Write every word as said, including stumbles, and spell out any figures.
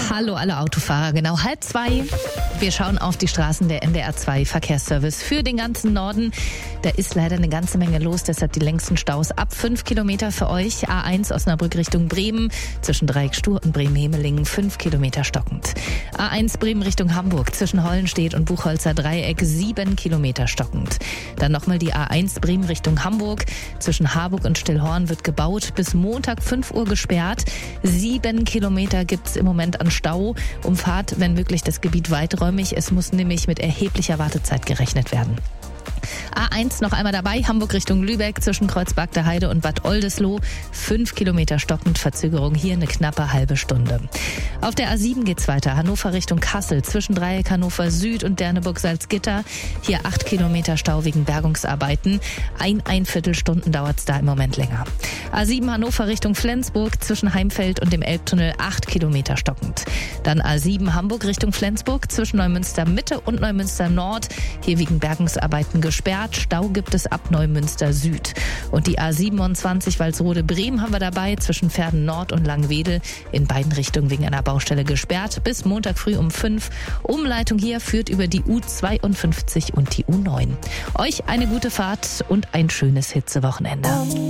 Hallo alle Autofahrer, genau halb zwei. Wir schauen auf die Straßen der N D R zwei Verkehrsservice für den ganzen Norden. Da ist leider eine ganze Menge los, deshalb die längsten Staus ab fünf Kilometer für euch. A eins Osnabrück Richtung Bremen, zwischen Dreieck Stur und Bremen-Hemelingen fünf Kilometer stockend. A eins Bremen Richtung Hamburg, zwischen Hollenstedt und Buchholzer Dreieck sieben Kilometer stockend. Dann nochmal die A eins Bremen Richtung Hamburg, zwischen Harburg und Stillhorn wird gebaut, bis Montag fünf Uhr gesperrt. Sieben Kilometer gibt's im Moment an Stau. Umfahrt, wenn möglich, das Gebiet weiträumig. Es muss nämlich mit erheblicher Wartezeit gerechnet werden. A eins noch einmal dabei, Hamburg Richtung Lübeck, zwischen Kreuzberg der Heide und Bad Oldesloe. Fünf Kilometer stockend, Verzögerung hier eine knappe halbe Stunde. Auf der A sieben geht's weiter, Hannover Richtung Kassel, zwischen Dreieck Hannover Süd und Derneburg-Salzgitter. Hier acht Kilometer Stau wegen Bergungsarbeiten. Ein, ein Viertelstunden dauert's da im Moment länger. A sieben Hannover Richtung Flensburg, zwischen Heimfeld und dem Elbtunnel acht Kilometer stockend. Dann A sieben Hamburg Richtung Flensburg, zwischen Neumünster Mitte und Neumünster Nord. Hier wegen Bergungsarbeiten gesperrt. Stau gibt es ab Neumünster Süd. Und die A siebenundzwanzig Walsrode-Bremen haben wir dabei, zwischen Verden Nord und Langwedel. In beiden Richtungen wegen einer Baustelle gesperrt. Bis Montag früh um fünf. Umleitung hier führt über die U zweiundfünfzig und die U neun. Euch eine gute Fahrt und ein schönes Hitzewochenende.